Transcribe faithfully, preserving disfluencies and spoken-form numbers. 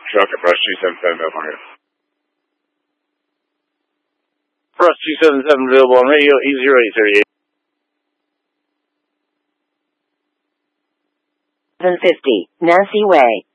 Truck at Brush two seven seven available on radio. Brush two seven seven available on radio, eight zero eight thirty-eight. seven fifty, Nancy Way.